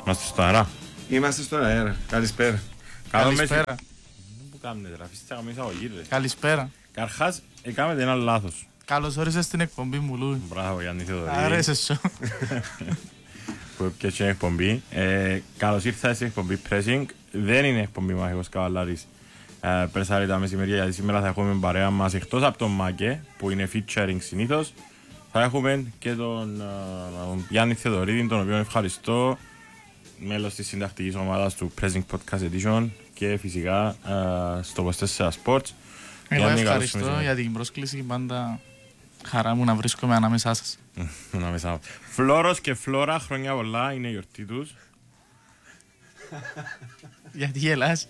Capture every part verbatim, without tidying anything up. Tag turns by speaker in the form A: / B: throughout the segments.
A: Είμαστε στον αέρα.
B: Είμαστε στον αέρα. Καλησπέρα.
A: Καλησπέρα. Πού κάνετε τώρα, αφήστε καμία εισαγωγή ρε.
C: Καλησπέρα.
A: Καρχάς, έκαμε ένα λάθος.
C: Καλώς όρισες στην εκπομπή μου, Λούι.
A: Μπράβο Γιάννη Θεοδωρή.
C: Άρεσε σου.
A: Που έπιασε την εκπομπή. Ε, καλώς ήρθατε στην εκπομπή Pressing. Δεν είναι εκπομπή Μάχικος Καβαλάρης. Ε, Πρεσάρει τα μεσημέρια, γιατί σήμερα θα έχουμε παρέα μας εκτός από τον Μάκε που είναι featuring συνήθως. Θα έχουμε και τον, uh, τον Γιάννη Θεοδωρίδη, τον οποίο ευχαριστώ, μέλος της συντακτικής ομάδας του Pressing Podcast Edition και φυσικά uh, στο είκοσι τέσσερα Sports.
C: Εγώ ευχαριστώ για την πρόσκληση, πάντα χαρά μου να βρίσκομαι ανάμεσά σας.
A: Ανάμεσά. Φλόρος και Φλόρα, χρόνια πολλά, είναι η γιορτή τους.
C: Γιατί γελάς?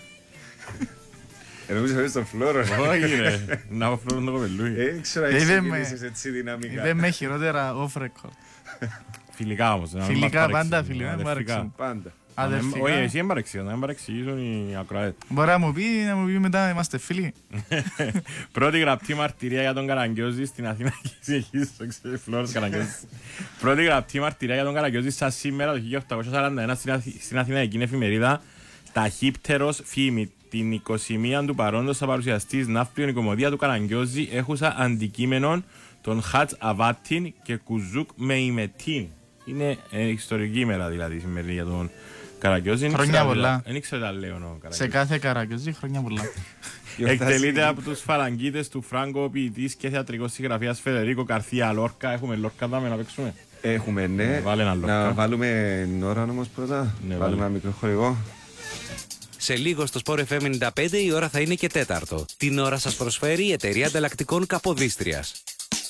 B: Νομίζω ότι στον Φλόρο.
A: Όχι ρε, να πω Φλόρο το κοπελούι.
B: Δεν ξέρω αν ξεκινήσεις έτσι δυναμικά.
C: Είπε με χειρότερα off record.
A: Φιλικά όμως.
C: Φιλικά, πάντα φιλικά, μου άρεξαν.
B: Πάντα.
A: Όχι, εσύ δεν παρεξηγείς, να μην παρεξηγήσουν οι ακροατές.
C: Μπορεί να μου πει, να μου πει μετά, είμαστε φίλοι.
A: Πρώτη γραπτή μαρτυρία για τον Καραγκιόζη στην Αθήνα και συνεχίζει το ξέρει Φλόρος Καραγκιόζης. Πρώτη γραπτή μαρτυρία για τον Καραγκιόζη σαν σήμερα το χίλια οκτακόσια σαράντα ένα στην Αθήνα εκείνη εφημερίδα Ταχύπτερος Φήμη. Την εικοστή πρώτη του παρόντος θα παρουσιαστεί ναύπλιον η κομμωδία του Καραγκιόζη έχουσα αντικείμενον τον Χατς Αβάτιν και Κουζούκ με ημετίν. Είναι ε, ιστορική ημέρα δηλαδή σημερινή για τον Καραγκιόζη.
C: Χρόνια πολλά.
A: Δεν ήξερα τα λέω ο Καραγκιόζη.
C: Σε κάθε Καραγκιόζη χρόνια πολλά.
A: Εκτελείται από τους φαλαγγίτες του Φράγκο, ποιητής και θεατρικός συγγραφέας Φεδερίκο Καρθία Λόρκα. Έχουμε Λόρκα δάμε να παίξουμε.
B: Έχουμε, ναι.
A: Βάλε ένα Λόρκα.
B: Να βάλουμε ώρα όμως πρώτα.
A: Ναι,
B: βάλουμε ένα μικρό χορηγό.
D: Σε λίγο στο Sport εφ εμ ενενήντα πέντε η ώρα θα είναι και τέταρτο. Την ώρα σας προσφέρει η εταιρεία ανταλλακτικών Καποδίστριας.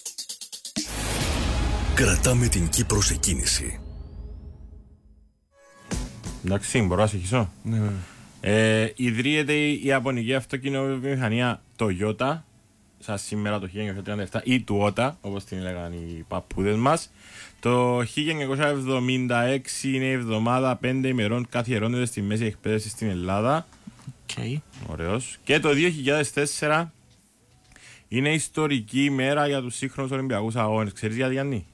E: Κρατάμε την Κύπρο σε κίνηση.
A: Εντάξει, μπορώ να συνεχίσω.
B: Ναι, ναι.
A: Ε, ιδρύεται η Ιαπωνική αυτοκινητοβιομηχανία Toyota, σαν σήμερα το χίλια εννιακόσια τριάντα επτά, ή Toyota, όπως την έλεγαν οι παππούδες μας. Το χίλια εννιακόσια εβδομήντα έξι είναι η εβδομάδα πέντε ημερών καθιερώνεται στη μέση εκπαίδευση στην Ελλάδα.
C: Okay.
A: Ωραίος. Και το δύο χιλιάδες τέσσερα είναι ιστορική ημέρα για τους σύγχρονους Ολυμπιακούς Αγώνες. Ξέρεις γιατί, Γιάννη?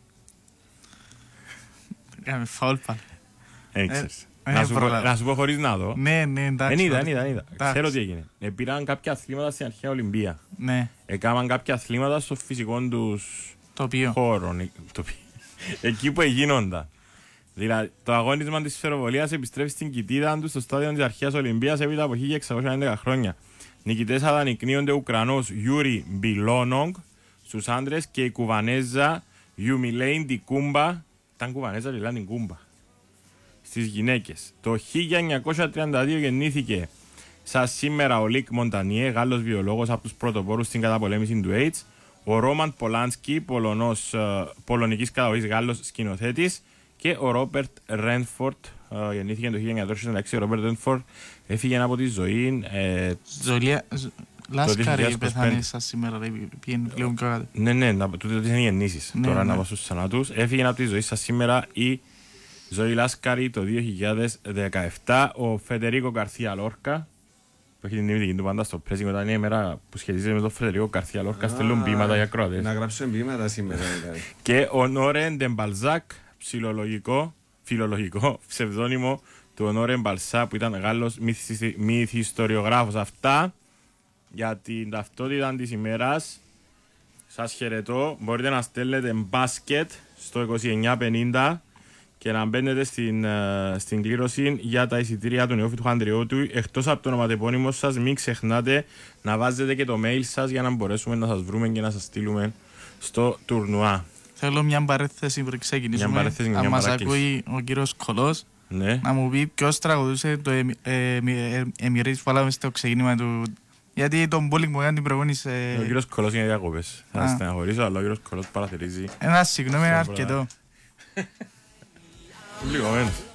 C: Κάμε φαουλ πάλι.
A: Δεν ξέρεις.
C: Ε,
A: Να
C: ε,
A: σου πω-
C: προλάβω.
A: να σου πω χωρίς να δω.
C: Ναι, ναι, εντάξει.
A: Δεν είδα,
C: ωραία.
A: δεν είδα, δεν είδα.
C: Εντάξει.
A: Ξέρω τι έγινε. Ε, πήραν κάποια αθλήματα στην αρχαία Ολυμπία.
C: Ναι,
A: Έκαναν κάποια αθλήματα στο φυσικό τους
C: το οποίο.
A: χώρο. ε, το οποίο- Εκεί που εγίνονταν. Δηλαδή, το αγώνισμα της σφαιροβολίας επιστρέφει στην κοιτίδα του στο στάδιο της αρχαίας Ολυμπίας έπειτα από χίλια εξακόσια έντεκα χρόνια. Νικητές αναδεικνύονται ο Ουκρανός Γιούρι Μπιλόνογκ στους άντρες και η Κουβανέζα Γιουμιλέιν Τικούμπα. Ήταν Κουβανέζα, λιλάν την Κούμπα. Στις γυναίκες. Το χίλια εννιακόσια τριάντα δύο γεννήθηκε σαν σήμερα ο Λίκ Μοντανιέ, Γάλλος βιολόγος από τους πρωτοπόρους στην καταπολέμηση του AIDS. Ο Ρόμαν Πολάνσκι, Πολωνός, ε, πολωνικής καταγωγής Γάλλος σκηνοθέτης. Και ο Ρόμπερτ Ρένφορντ, ε, γεννήθηκε το χίλια εννιακόσια σαράντα έξι. Ο Ρόμπερτ Ρένφορντ έφυγε από τη ζωή. Ε,
C: Ζολία. Λάσκαρη
A: δύο χιλιάδες είκοσι πέντε.
C: πεθάνει σας σήμερα, λέει, πήγαινε πλέον πιο κάτω.
A: ναι, ναι, να- τούτο ότι είναι γεννήσεις.
C: Ναι,
A: Τώρα
C: ναι.
A: να πάω στους θανάτους. Έφυγε από τη ζωή σας σήμερα η Ζωή Λάσκαρη το δύο χιλιάδες δεκαεπτά. Ο Φεντερίκο Καρθία Λόρκα, που έχει την τιμή του πάντα στο Pressing, όταν είναι η μέρα που σχετίζεται με τον Φεντερίκο Καρθία Λόρκα, στέλνουν ποίηματα για ακροατές.
B: Να γράψουμε ποίηματα σήμερα. δηλαδή.
A: Και ο Νόρεν Ντεμπαλζάκ, ψιλολογικό, φιλολογικό ψευδόνυμο του Νόρεν Μπαλσά, που ήταν Γάλλος μυθιστη- μυθιστοριογράφος. Αυτά για την ταυτότητα της ημέρας. Σας χαιρετώ. Μπορείτε να στέλνετε μπάσκετ στο είκοσι εννιά πενήντα και να μπαίνετε στην, ε, στην κλήρωση για τα εισιτήρια του νεόφυτου Χαντριώτου. Εκτός από το ονοματεπώνυμο σας, μην ξεχνάτε να βάζετε και το mail σας για να μπορέσουμε να σας βρούμε και να σας στείλουμε στο τουρνουά.
C: Θέλω μια παρέθεση πριν
A: Μια
C: ξεκινήσουμε.
A: παρέθεση, μια
C: Αν μας
A: παράκληση.
C: ακούει ο κύριος Κολός,
A: Ναι.
C: να μου πει ποιος τραγουδούσε το Εμμυρίς που βάλαμε στο ξεκίνημα του. Γιατί τον bullying μου έκανε την προηγούμενη σε...
A: Ο κύριος Κολός είναι διακοπές. Θα
C: Α.
A: στεναχωρήσω, αλλά ο κύριος Κολός παραθυρίζει.
C: Ένα συγγνώμη είναι
A: Σίγουρα.
C: αρκετό.
A: Λίγο μένος.